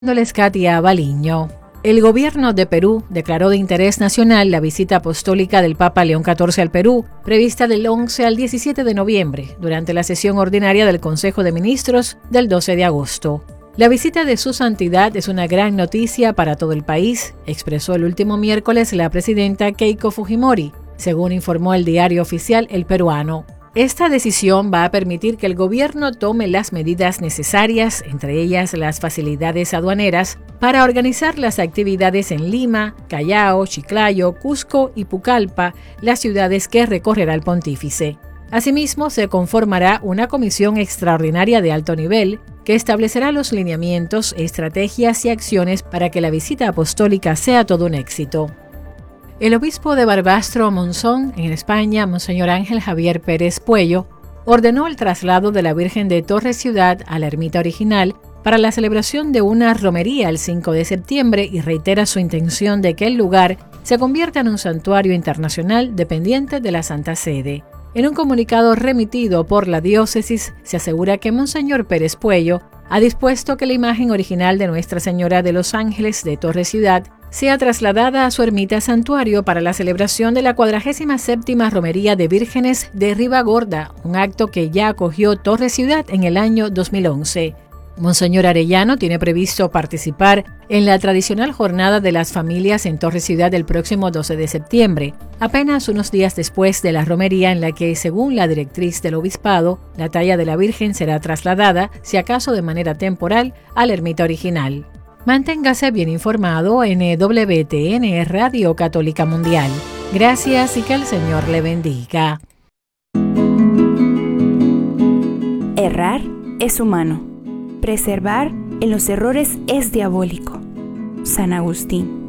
Katia Baliño. El gobierno de Perú declaró de interés nacional la visita apostólica del Papa León XIV al Perú, prevista del 11 al 17 de noviembre, durante la sesión ordinaria del Consejo de Ministros del 12 de agosto. La visita de su santidad es una gran noticia para todo el país, expresó el último miércoles la presidenta Keiko Fujimori, según informó el diario oficial El Peruano. Esta decisión va a permitir que el gobierno tome las medidas necesarias, entre ellas las facilidades aduaneras, para organizar las actividades en Lima, Callao, Chiclayo, Cusco y Pucallpa, las ciudades que recorrerá el pontífice. Asimismo, se conformará una comisión extraordinaria de alto nivel que establecerá los lineamientos, estrategias y acciones para que la visita apostólica sea todo un éxito. El obispo de Barbastro Monzón, en España, Monseñor Ángel Javier Pérez Puello, ordenó el traslado de la Virgen de Torre Ciudad a la ermita original para la celebración de una romería el 5 de septiembre y reitera su intención de que el lugar se convierta en un santuario internacional dependiente de la Santa Sede. En un comunicado remitido por la diócesis, se asegura que Monseñor Pérez Puello ha dispuesto que la imagen original de Nuestra Señora de los Ángeles de Torre Ciudad sea trasladada a su ermita santuario para la celebración de la 47ª Romería de Vírgenes de Ribagorda, un acto que ya acogió Torre Ciudad en el año 2011. Monseñor Arellano tiene previsto participar en la tradicional Jornada de las Familias en Torre Ciudad el próximo 12 de septiembre, apenas unos días después de la romería en la que, según la directriz del obispado, la talla de la Virgen será trasladada, si acaso de manera temporal, a la ermita original. Manténgase bien informado en WTN Radio Católica Mundial. Gracias y que el Señor le bendiga. Errar es humano. Preservar en los errores es diabólico. San Agustín.